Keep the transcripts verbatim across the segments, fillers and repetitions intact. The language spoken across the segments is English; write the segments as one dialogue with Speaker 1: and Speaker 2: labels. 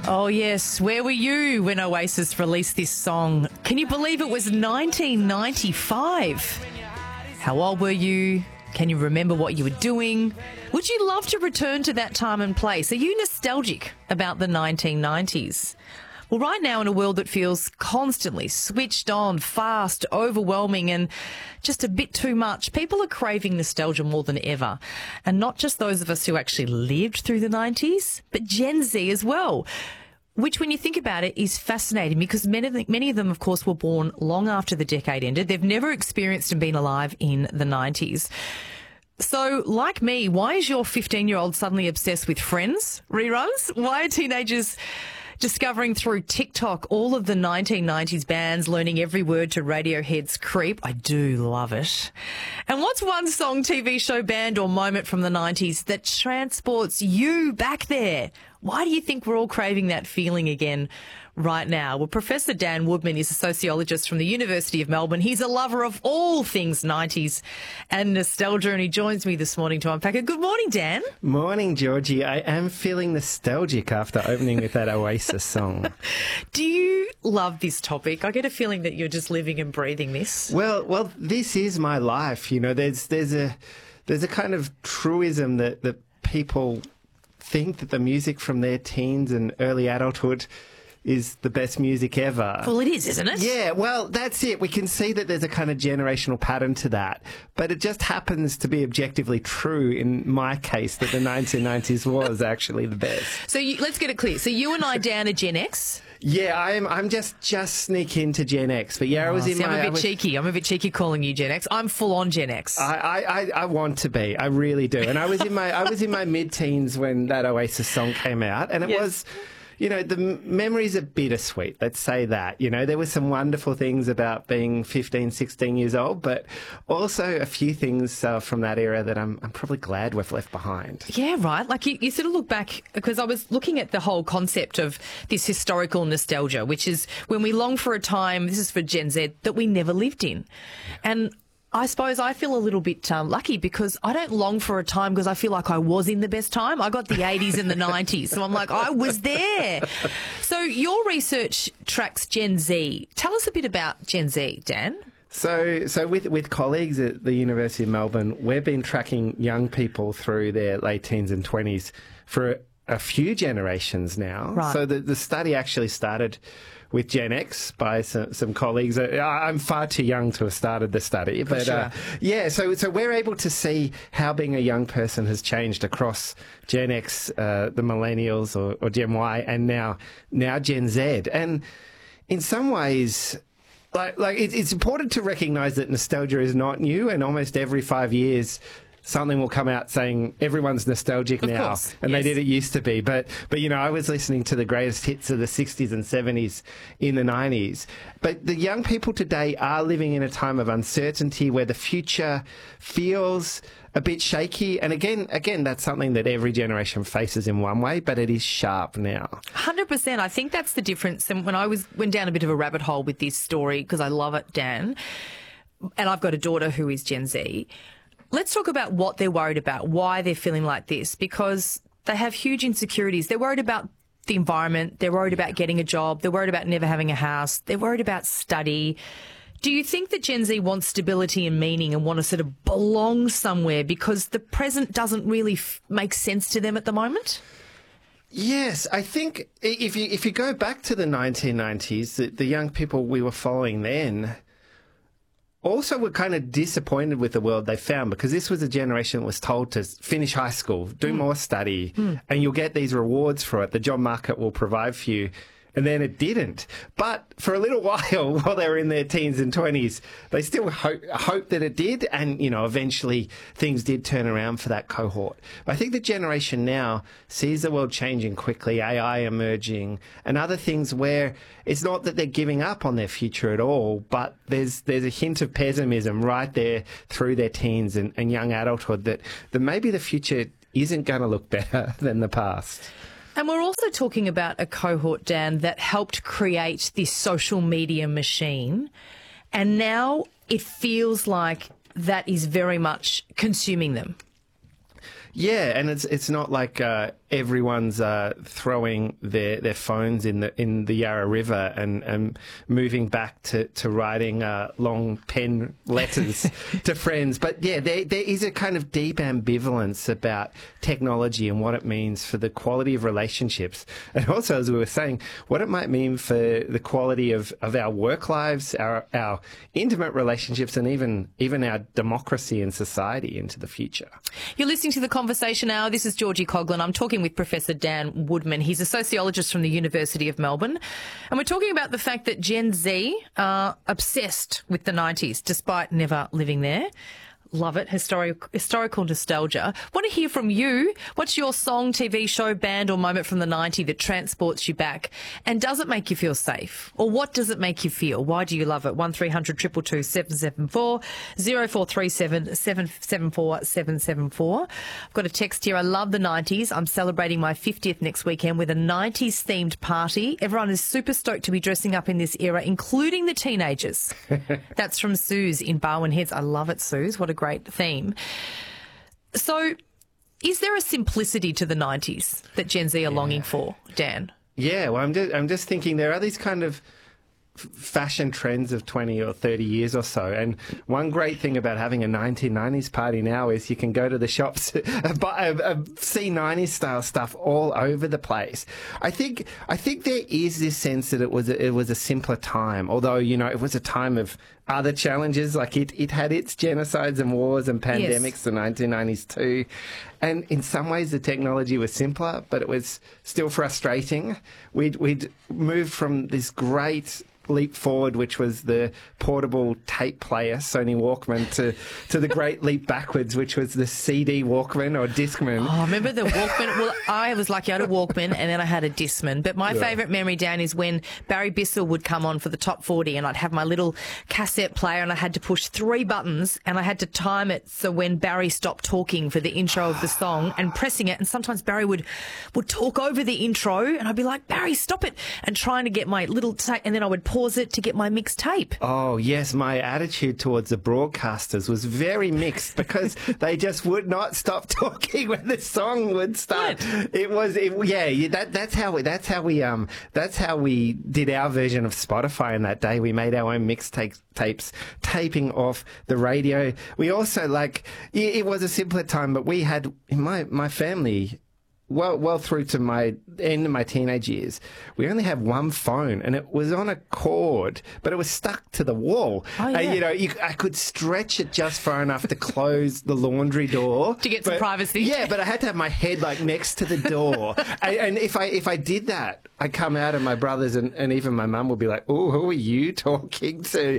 Speaker 1: Oh, yes. Where were you when Oasis released this song? Can you believe it was nineteen ninety-five? How old were you? Can you remember what you were doing? Would you love to return to that time and place? Are you nostalgic about the nineteen nineties? Well, right now, in a world that feels constantly switched on, fast, overwhelming and just a bit too much, people are craving nostalgia more than ever. And not just those of us who actually lived through the nineties, but Gen Z as well, which, when you think about it, is fascinating because many of, the, many of them, of course, were born long after the decade ended. They've never experienced and been alive in the nineties. So, like me, why is your fifteen-year-old suddenly obsessed with Friends reruns? Why are teenagers discovering through TikTok all of the nineteen nineties bands, learning every word to Radiohead's Creep? I do love it. And what's one song, T V show, band or moment from the nineties that transports you back there? Why do you think we're all craving that feeling again right now? Well, Professor Dan Woodman is a sociologist from the University of Melbourne. He's a lover of all things nineties and nostalgia, and he joins me this morning to unpack it. Good morning, Dan.
Speaker 2: Morning, Georgie. I am feeling nostalgic after opening with that Oasis song.
Speaker 1: Do you love this topic? I get a feeling that you're just living and breathing this.
Speaker 2: Well, well, this is my life. You know, there's there's a there's a kind of truism that that people think that the music from their teens and early adulthood is the best music ever.
Speaker 1: Well, it is, isn't it?
Speaker 2: Yeah, well, that's it. We can see that there's a kind of generational pattern to that. But it just happens to be objectively true in my case that the nineteen nineties was actually the best.
Speaker 1: So you, let's get it clear. So you and I, Dan, are Gen X?
Speaker 2: Yeah, I'm I'm just just sneak into Gen X. But yeah, I was
Speaker 1: oh,
Speaker 2: in
Speaker 1: see,
Speaker 2: my...
Speaker 1: I'm a bit
Speaker 2: was,
Speaker 1: cheeky. I'm a bit cheeky calling you Gen X. I'm full on Gen X.
Speaker 2: I, I, I, I want to be. I really do. And I was in my I was in my mid-teens when that Oasis song came out. And it
Speaker 1: yes.
Speaker 2: was... You know, the m- memories are bittersweet, let's say that. You know, there were some wonderful things about being fifteen, sixteen years old, but also a few things uh, from that era that I'm, I'm probably glad we've left behind.
Speaker 1: Yeah, right. Like you, you sort of look back, because I was looking at the whole concept of this historical nostalgia, which is when we long for a time, this is for Gen Z, that we never lived in. And I suppose I feel a little bit um, lucky because I don't long for a time because I feel like I was in the best time. I got the eighties and the nineties, so I'm like, I was there. So your research tracks Gen Z. Tell us a bit about Gen Z, Dan.
Speaker 2: So, so with with colleagues at the University of Melbourne, we've been tracking young people through their late teens and twenties for a, a few generations now.
Speaker 1: Right.
Speaker 2: So the, the study actually started with Gen X by some, some colleagues. I'm far too young to have started the study, but
Speaker 1: sure.
Speaker 2: uh, yeah. So so we're able to see how being a young person has changed across Gen X, uh, the millennials, or, or Gen Y, and now now Gen Z. And in some ways, like like it, it's important to recognise that nostalgia is not new, and almost every five years something will come out saying everyone's nostalgic
Speaker 1: of
Speaker 2: now,
Speaker 1: course.
Speaker 2: and
Speaker 1: yes.
Speaker 2: they did it used to be. But, but you know, I was listening to the greatest hits of the sixties and seventies in the nineties. But the young people today are living in a time of uncertainty where the future feels a bit shaky. And again, again, that's something that every generation faces in one way, but it is sharp now.
Speaker 1: one hundred percent. I think that's the difference. And when I was went down a bit of a rabbit hole with this story, because I love it, Dan, and I've got a daughter who is Gen Z, let's talk about what they're worried about, why they're feeling like this, because they have huge insecurities. They're worried about the environment. They're worried about getting a job. They're worried about never having a house. They're worried about study. Do you think that Gen Z wants stability and meaning and want to sort of belong somewhere because the present doesn't really f- make sense to them at the moment?
Speaker 2: Yes, I think if you if you go back to the nineteen nineties, the, the young people we were following then also were kind of disappointed with the world they found, because this was a generation that was told to finish high school, do mm. more study, mm. and you'll get these rewards for it. The job market will provide for you. And then it didn't. But for a little while, while they were in their teens and twenties, they still hope, hope that it did. And, you know, eventually things did turn around for that cohort. But I think the generation now sees the world changing quickly, A I emerging, and other things where it's not that they're giving up on their future at all, but there's there's a hint of pessimism right there through their teens and, and young adulthood that, that maybe the future isn't going to look better than the past.
Speaker 1: And we're also talking about a cohort, Dan, that helped create this social media machine. And now it feels like that is very much consuming them.
Speaker 2: Yeah, and it's it's not like uh, everyone's uh, throwing their, their phones in the in the Yarra River and, and moving back to to writing uh, long pen letters to friends. But yeah, there there is a kind of deep ambivalence about technology and what it means for the quality of relationships, and also, as we were saying, what it might mean for the quality of, of our work lives, our our intimate relationships, and even even our democracy and society into the future.
Speaker 1: You're listening to the Conversation Hour. This is Georgie Coughlin. I'm talking with Professor Dan Woodman. He's a sociologist from the University of Melbourne. And we're talking about the fact that Gen Z are obsessed with the nineties, despite never living there. Love it. Historic, historical nostalgia. Want to hear from you. What's your song, T V show, band or moment from the nineties that transports you back? And does it make you feel safe? Or what does it make you feel? Why do you love it? one three hundred two two two seven seven four, zero four three seven seven seven four seven seven four. I've got a text here. I love the nineties. I'm celebrating my fiftieth next weekend with a nineties themed party. Everyone is super stoked to be dressing up in this era, including the teenagers. That's from Suze in Barwon Heads. I love it, Suze. What a great theme. So is there a simplicity to the nineties that Gen Z are yeah. longing for, Dan?
Speaker 2: Yeah, well, I'm just, I'm just thinking there are these kind of fashion trends of twenty or thirty years or so, and one great thing about having a nineteen nineties party now is you can go to the shops and buy, uh, see nineties style stuff all over the place. I think I think there is this sense that it was a, it was a simpler time, although, you know, it was a time of other challenges, like it, it had its genocides and wars and pandemics, yes. the nineteen nineties too. And in some ways the technology was simpler, but it was still frustrating. We'd, we'd moved from this great leap forward, which was the portable tape player, Sony Walkman, to, to the great leap backwards, which was the C D Walkman or Discman.
Speaker 1: Oh, remember the Walkman? Well, I was lucky I had a Walkman and then I had a Discman. But my yeah. favourite memory, Dan, is when Barry Bissell would come on for the top forty and I'd have my little cassette player and I had to push three buttons and I had to time it so when Barry stopped talking for the intro of the song and pressing it, and sometimes Barry would, would talk over the intro and I'd be like, Barry, stop it, and trying to get my little tape, and then I would pause it to get my mixed tape.
Speaker 2: Oh, yes. My attitude towards the broadcasters was very mixed because they just would not stop talking when the song would start. What? It was, it, yeah, that, that's how we, that's how we, um, that's how we did our version of Spotify in that day. We made our own mixtape tapes, taping off the radio. We also, like, it, it was a simpler time, but we had, in my, my family, Well, well through to my end of my teenage years, we only had one phone, and it was on a cord, but it was stuck to the wall.
Speaker 1: Oh, yeah.
Speaker 2: And, you know, you, I could stretch it just far enough to close the laundry door
Speaker 1: to get
Speaker 2: but,
Speaker 1: some privacy.
Speaker 2: Yeah, but I had to have my head like next to the door, and, and if I if I did that, I come out and my brothers and, and even my mum would be like, "Oh, who are you talking to?"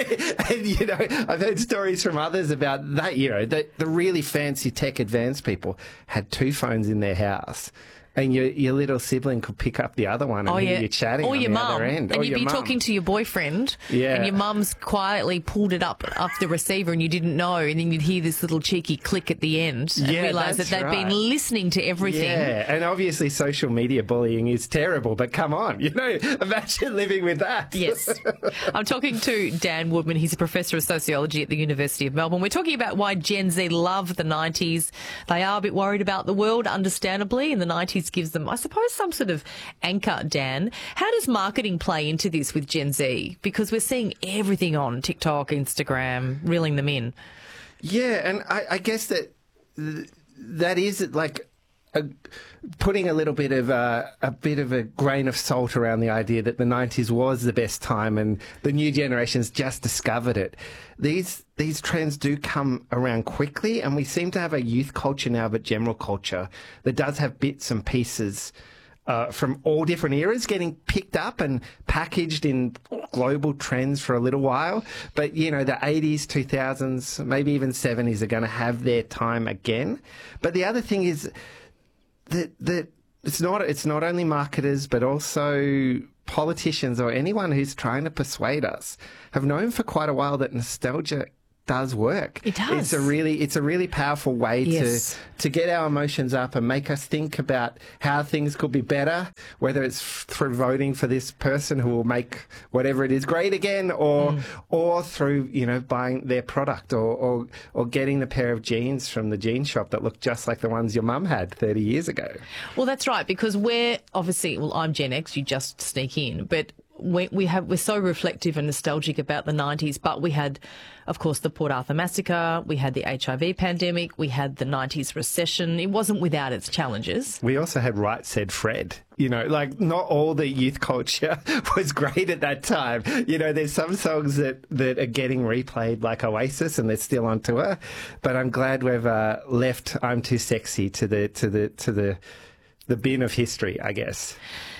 Speaker 2: And you know, I've heard stories from others about that. You know, that the really fancy tech advanced people had two phones in their house. And your your little sibling could pick up the other one and
Speaker 1: oh,
Speaker 2: hear
Speaker 1: yeah.
Speaker 2: you chatting
Speaker 1: or
Speaker 2: on
Speaker 1: your
Speaker 2: the
Speaker 1: mum.
Speaker 2: other end.
Speaker 1: And
Speaker 2: or
Speaker 1: you'd
Speaker 2: your
Speaker 1: be
Speaker 2: mum.
Speaker 1: talking to your boyfriend,
Speaker 2: yeah.
Speaker 1: and your mum's quietly pulled it up up the receiver and you didn't know, and then you'd hear this little cheeky click at the end and
Speaker 2: yeah,
Speaker 1: realise that they'd
Speaker 2: right.
Speaker 1: been listening to everything.
Speaker 2: Yeah, and obviously social media bullying is terrible, but come on, you know, imagine living with that.
Speaker 1: Yes. I'm talking to Dan Woodman. He's a professor of sociology at the University of Melbourne. We're talking about why Gen Z love the nineties. They are a bit worried about the world, understandably, and the nineties gives them, I suppose, some sort of anchor, Dan. How does marketing play into this with Gen Z? Because we're seeing everything on TikTok, Instagram, reeling them in.
Speaker 2: Yeah, and I, I guess that that is like a, putting a little bit of a, a bit of a grain of salt around the idea that the nineties was the best time and the new generations just discovered it. These these trends do come around quickly, and we seem to have a youth culture now, but general culture that does have bits and pieces Uh, from all different eras getting picked up and packaged in global trends for a little while. But, you know, the eighties, two thousands, maybe even seventies are going to have their time again. But the other thing is that, that it's not, it's not only marketers, but also politicians or anyone who's trying to persuade us have known for quite a while that nostalgia does work.
Speaker 1: It does.
Speaker 2: It's a really, it's a really powerful way
Speaker 1: Yes.
Speaker 2: to to get our emotions up and make us think about how things could be better, whether it's f- through voting for this person who will make whatever it is great again, or mm. or through, you know, buying their product, or, or or getting the pair of jeans from the jean shop that look just like the ones your mum had thirty years ago.
Speaker 1: Well, that's right, because we're obviously, well, I'm Gen X, you just sneak in, but we, we have, we're so reflective and nostalgic about the nineties, but we had, of course, the Port Arthur massacre, we had the H I V pandemic, we had the nineties recession. It wasn't without its challenges.
Speaker 2: We also had Right Said Fred. You know, like, not all the youth culture was great at that time. You know, there's some songs that, that are getting replayed, like Oasis, and they're still on tour. But I'm glad we've uh, left I'm Too Sexy to the to the to the the bin of history, I guess.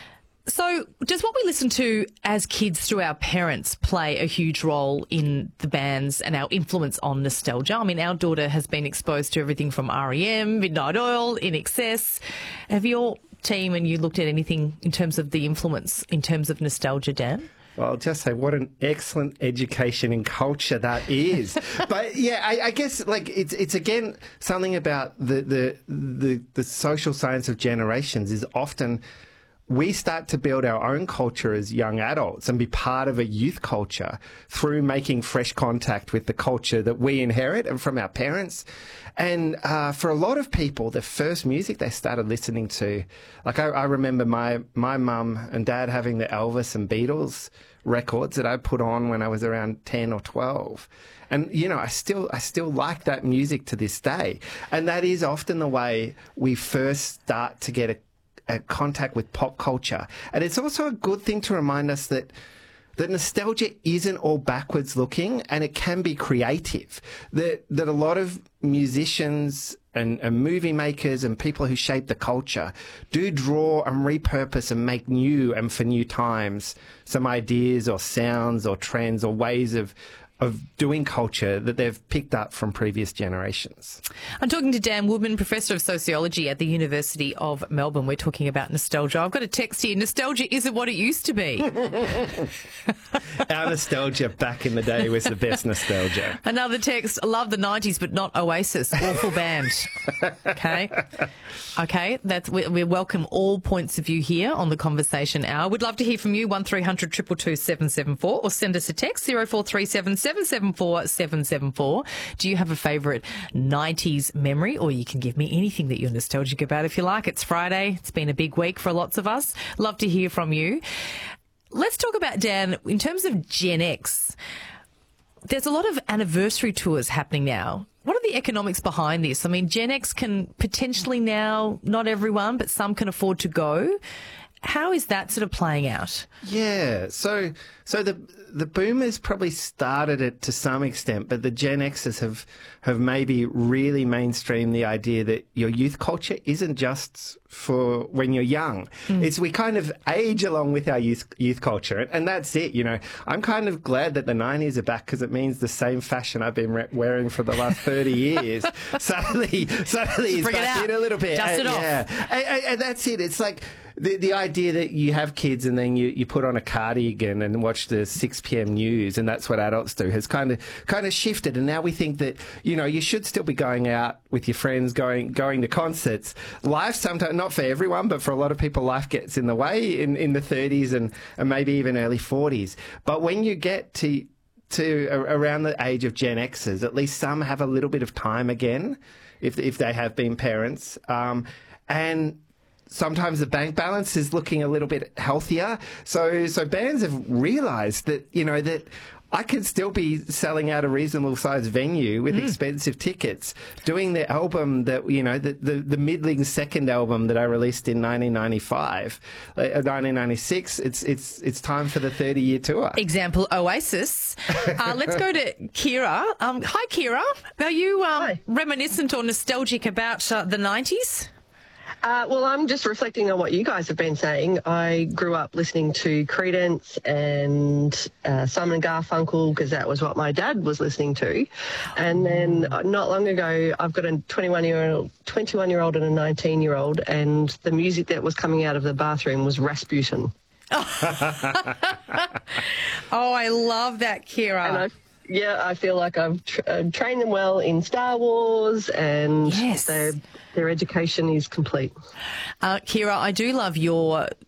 Speaker 1: So does what we listen to as kids through our parents play a huge role in the bands and our influence on nostalgia? I mean, our daughter has been exposed to everything from R E M, Midnight Oil, I N X S. Have your team and you looked at anything in terms of the influence, in terms of nostalgia, Dan?
Speaker 2: Well, I'll just say what an excellent education in culture that is. But yeah, I, I guess like it's it's again something about the, the the the social science of generations is often we start to build our own culture as young adults and be part of a youth culture through making fresh contact with the culture that we inherit and from our parents. And uh, for a lot of people, the first music they started listening to, like I, I remember my my mum and dad having the Elvis and Beatles records that I put on when I was around ten or twelve. And, you know, I still I still like that music to this day. And that is often the way we first start to get a Uh, contact with pop culture. And it's also a good thing to remind us that that nostalgia isn't all backwards looking, and it can be creative. That that a lot of musicians and, and movie makers and people who shape the culture do draw and repurpose and make new and for new times some ideas or sounds or trends or ways of of doing culture that they've picked up from previous generations.
Speaker 1: I'm talking to Dan Woodman, Professor of Sociology at the University of Melbourne. We're talking about nostalgia. I've got a text here. Nostalgia isn't what it used to be.
Speaker 2: Our nostalgia back in the day was the best nostalgia.
Speaker 1: Another text, love the nineties, but not Oasis. Awful band. Okay. Okay. That's, we, we welcome all points of view here on the Conversation Hour. We'd love to hear from you, one three hundred two two two seven seven four, or send us a text, zero four three seven seven seven four seven seven four. Do you have a favourite nineties memory? Or you can give me anything that you're nostalgic about if you like. It's Friday. It's been a big week for lots of us. Love to hear from you. Let's talk about, Dan, in terms of Gen X, there's a lot of anniversary tours happening now. What are the economics behind this? I mean, Gen X can potentially now, not everyone, but some can afford to go. How is that sort of playing out?
Speaker 2: Yeah, so so the the boomers probably started it to some extent, but the Gen Xers have have maybe really mainstreamed the idea that your youth culture isn't just for when you're young. Mm. It's we kind of age along with our youth youth culture, and that's it. You know, I'm kind of glad that the nineties are back because it means the same fashion I've been re- wearing for the last thirty years suddenly suddenly is back in a little bit.
Speaker 1: Dust it
Speaker 2: and,
Speaker 1: off.
Speaker 2: Yeah, and, and, and that's it. It's like. The the idea that you have kids and then you, you put on a cardigan and watch the six p.m. news and that's what adults do has kind of kind of shifted, and now we think that, you know, you should still be going out with your friends, going going to concerts. Life sometimes, not for everyone, but for a lot of people, life gets in the way in, in the thirties and, and maybe even early forties. But when you get to to around the age of Gen Xers, at least some have a little bit of time again, if if they have been parents, um, and sometimes the bank balance is looking a little bit healthier. So so bands have realised that, you know, that I could still be selling out a reasonable sized venue with mm. expensive tickets, doing the album that, you know, the, the, the middling second album that I released in nineteen ninety-five, uh, nineteen ninety-six. It's it's it's time for the thirty year tour.
Speaker 1: Example, Oasis. Uh, let's go to Kira. Um, hi, Kira. Are you um,
Speaker 3: hi.
Speaker 1: reminiscent or nostalgic about uh, the nineties?
Speaker 3: Uh, well, I'm just reflecting on what you guys have been saying. I grew up listening to Creedence and uh, Simon and Garfunkel because that was what my dad was listening to. And then uh, not long ago, I've got a twenty-one-year-old, twenty-one-year-old and a nineteen-year-old, and the music that was coming out of the bathroom was Rasputin.
Speaker 1: Oh, I love that, Kira.
Speaker 3: And I yeah, I feel like I've tra- uh, trained them well in Star Wars, and
Speaker 1: Yes.
Speaker 3: their their education is complete.
Speaker 1: Uh, Kira, I do love your